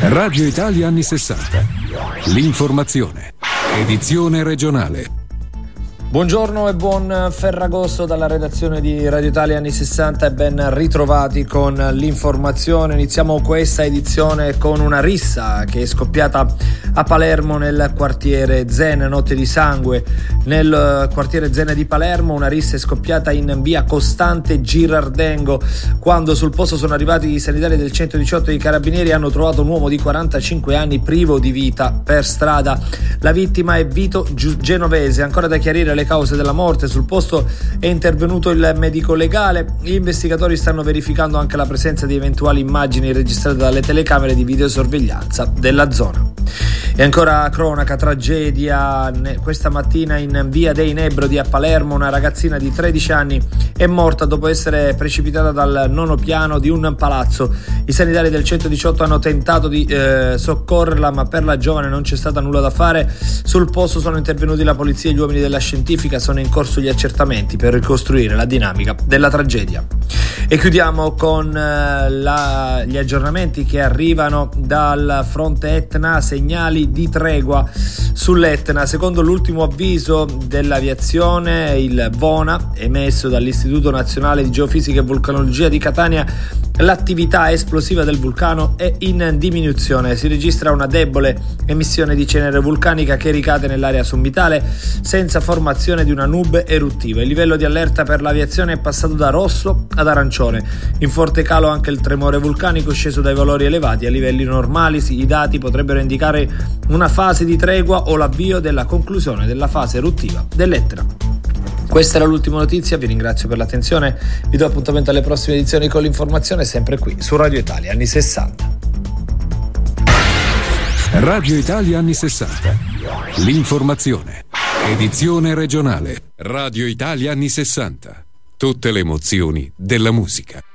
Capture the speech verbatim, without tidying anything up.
Radio Italia anni sessanta. L'informazione. Edizione regionale. Buongiorno e buon Ferragosto dalla redazione di Radio Italia anni sessanta e ben ritrovati con l'informazione. Iniziamo questa edizione con una rissa che è scoppiata a Palermo nel quartiere Zen, notte di sangue. Nel quartiere Zen di Palermo una rissa è scoppiata in via Costante Girardengo quando sul posto sono arrivati i sanitari del centodiciotto e i carabinieri e hanno trovato un uomo di quarantacinque anni privo di vita per strada. La vittima è Vito Genovese, ancora da chiarire le cause della morte. Sul posto è intervenuto il medico legale. Gli investigatori stanno verificando anche la presenza di eventuali immagini registrate dalle telecamere di videosorveglianza della zona. E ancora cronaca, tragedia questa mattina in via dei Nebrodi a Palermo. Una ragazzina di tredici anni è morta dopo essere precipitata dal nono piano di un palazzo. I sanitari del centodiciotto hanno tentato di eh, soccorrerla, ma per la giovane non c'è stata nulla da fare. Sul posto sono intervenuti la polizia e gli uomini della scientifica. Sono in corso gli accertamenti per ricostruire la dinamica della tragedia. E chiudiamo con eh, la, gli aggiornamenti che arrivano dal fronte Etna. Segnali di tregua sull'Etna. Secondo l'ultimo avviso dell'aviazione, il VONA emesso dall'Istituto Nazionale di Geofisica e Vulcanologia di Catania, l'attività esplosiva del vulcano è in diminuzione. Si registra una debole emissione di cenere vulcanica che ricade nell'area sommitale senza formazione di una nube eruttiva. Il livello di allerta per l'aviazione è passato da rosso ad arancione. In forte calo anche il tremore vulcanico, sceso dai valori elevati a livelli normali. I dati potrebbero indicare una fase di tregua o l'avvio della conclusione della fase eruttiva dell'Etna. Questa era l'ultima notizia, vi ringrazio per l'attenzione, vi do appuntamento alle prossime edizioni con l'informazione sempre qui su Radio Italia anni sessanta. Radio Italia anni sessanta. L'informazione. Edizione regionale. Radio Italia anni sessanta. Tutte le emozioni della musica.